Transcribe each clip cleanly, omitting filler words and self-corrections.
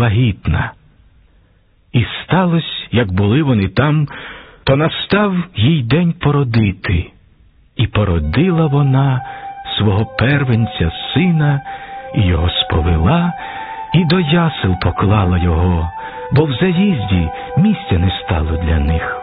вагітна. І сталося, як були вони там, то настав їй день породити. І породила вона свого первенця сина, і його сповела, і до ясел поклала його, бо в заїзді місця не стало для них.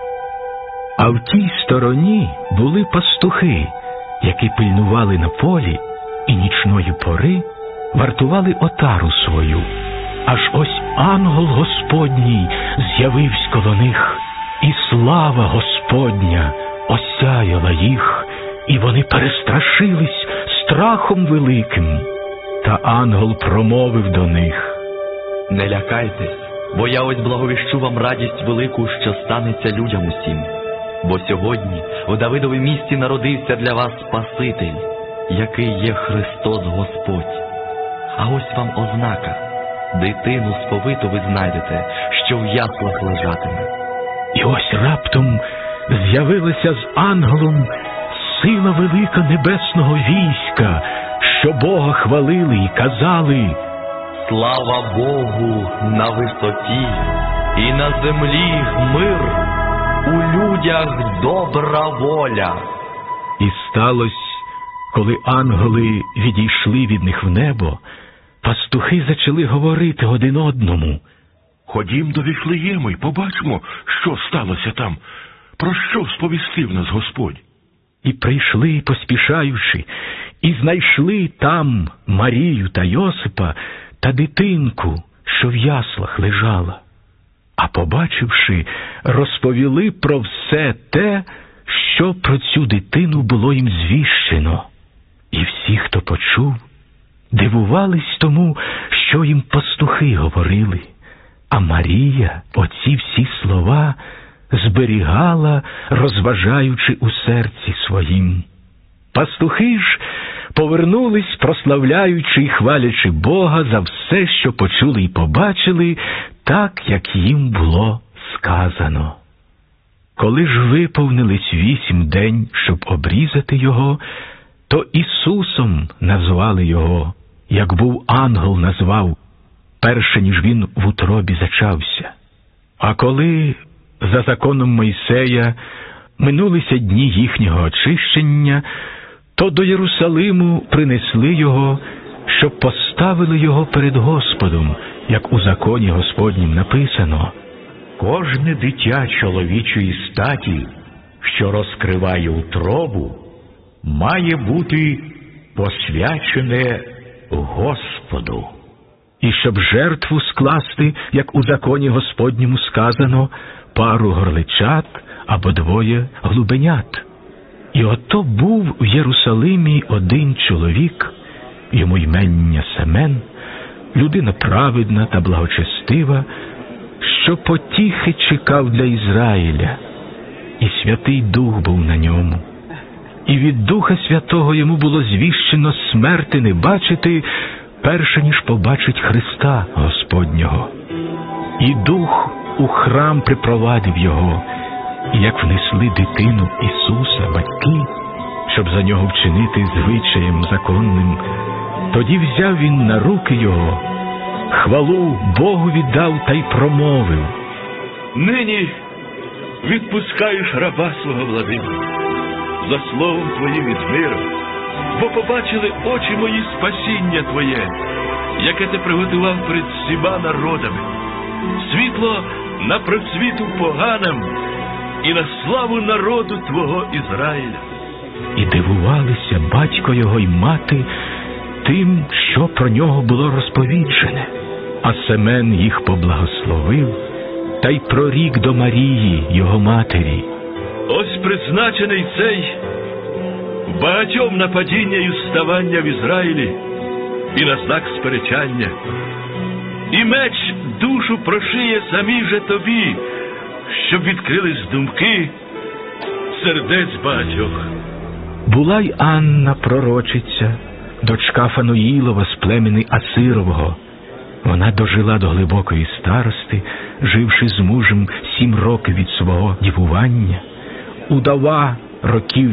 А в тій стороні були пастухи, які пильнували на полі і нічної пори вартували отару свою. Аж ось ангел Господній з'явився коло них, і слава Господня осяяла їх, і вони перестрашились страхом великим. Та ангел промовив до них: «Не лякайтесь, бо я ось благовіщу вам радість велику, що станеться людям усім. Бо сьогодні в Давидовім місті народився для вас Спаситель, який є Христос Господь. А ось вам ознака: дитину сповиту ви знайдете, що в яслах лежатиме». І ось раптом з'явилася з ангелом сила велика небесного війська, що Бога хвалили і казали: «Слава Богу на висоті, і на землі мир, у людях добра воля». І сталося, коли ангели відійшли від них в небо, пастухи зачали говорити один одному: «Ходім до Віфлеєму й побачимо, що сталося там, про що сповістив нас Господь». І прийшли, поспішаючи, і знайшли там Марію та Йосипа та дитинку, що в яслах лежала. А побачивши, розповіли про все те, що про цю дитину було їм звіщено. І всі, хто почув, дивувались тому, що їм пастухи говорили. А Марія оці всі слова зберігала, розважаючи у серці своїм. Пастухи ж повернулись, прославляючи і хвалячи Бога за все, що почули і побачили, так, як їм було сказано. Коли ж виповнились 8 день, щоб обрізати його, то Ісусом назвали його, як був ангел назвав, перше, ніж він в утробі зачався. А коли за законом Мойсея минулися дні їхнього очищення, то до Єрусалиму принесли його, щоб поставили його перед Господом, як у законі Господнім написано: «Кожне дитя чоловічої статі, що розкриває утробу, має бути посвячене Господу». І щоб жертву скласти, як у законі Господньому сказано, пару горличат або 2 голубенят. І ото був в Єрусалимі один чоловік, йому ймення Семен, людина праведна та благочестива, що потіхи чекав для Ізраїля, і Святий Дух був на ньому. І від Духа Святого йому було звіщено смерти не бачити, перше ніж побачить Христа Господнього. І Дух у храм припровадив його, і як внесли дитину Ісуса батьки, щоб за нього вчинити звичаєм законним, тоді взяв він на руки його, хвалу Богу віддав та й промовив: «Нині відпускаєш раба свого, владико, за словом Твоїм із миром, бо побачили очі мої спасіння Твоє, яке Ти приготував перед всіма народами, світло на просвіту поганам і на славу народу Твого Ізраїля». І дивувалися батько його й мати тим, що про нього було розповіджене. А Семен їх поблагословив та й прорік до Марії, його матері: «Ось призначений цей багатьом на падіння і вставання в Ізраїлі і на знак сперечання. І меч душу прошиє самій же тобі, щоб відкрились думки сердець багатьох». Була й Анна пророчиця, дочка Фануїлова з племени Асирового. Вона дожила до глибокої старости, живши з мужем 7 років від свого дівування. Удава років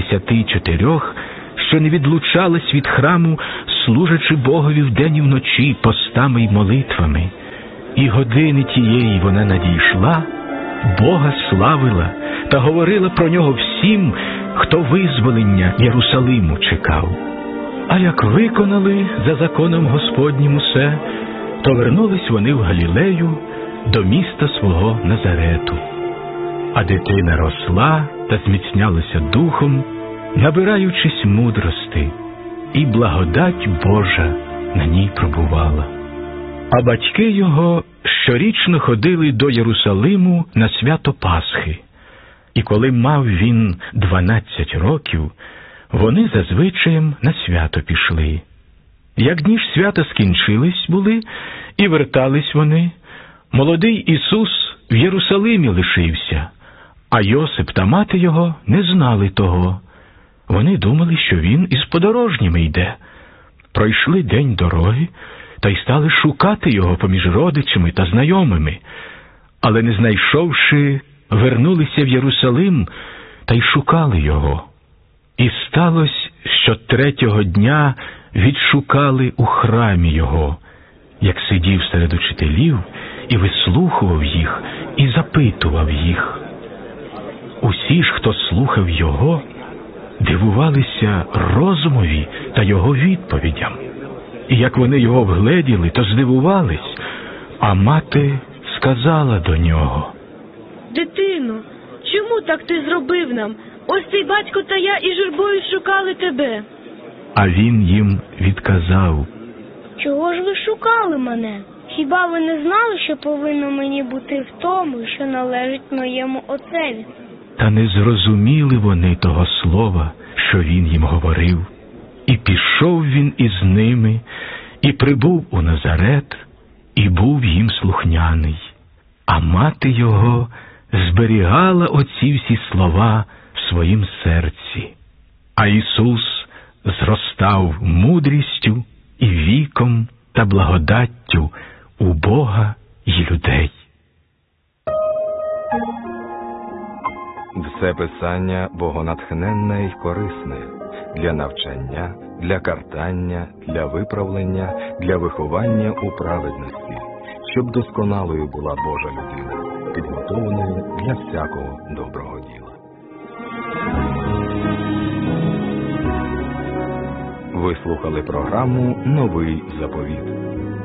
84, що не відлучалась від храму, служачи Богові вдень і вночі постами й молитвами. І години тієї вона надійшла, Бога славила та говорила про нього всім, хто визволення Єрусалиму чекав. А як виконали за законом Господнім усе, то вернулись вони в Галілею до міста свого Назарету. А дитина росла та зміцнялася духом, набираючись мудрости, і благодать Божа на ній пробувала. А батьки його щорічно ходили до Єрусалиму на свято Пасхи. І коли мав він 12 років, вони за звичаєм на свято пішли. Як дні ж свята скінчились були, і вертались вони, молодий Ісус в Єрусалимі лишився, а Йосип та мати його не знали того. Вони думали, що він із подорожніми йде. Пройшли день дороги, та й стали шукати його поміж родичами та знайомими. Але не знайшовши, вернулися в Єрусалим та й шукали його. І сталося, що 3-го дня відшукали у храмі його, як сидів серед учителів і вислухував їх, і запитував їх. Усі ж, хто слухав його, дивувалися розумові та його відповідям. І як вони його вгледіли, то здивувались, а мати сказала до нього: «Дитино, чому так ти зробив нам? Ось цей батько та я і журбою шукали тебе». А він їм відказав: «Чого ж ви шукали мене? Хіба ви не знали, що повинно мені бути в тому, що належить моєму отцеві?» Та не зрозуміли вони того слова, що він їм говорив. І пішов він із ними, і прибув у Назарет, і був їм слухняний. А мати його зберігала оці всі слова в своїм серці. А Ісус зростав мудрістю і віком та благодаттю у Бога й людей. Все писання богонатхненне й корисне для навчання, для картання, для виправлення, для виховання у праведності, щоб досконалою була Божа людина, підготовленою для всякого доброго діла. Ви слухали програму «Новий заповіт».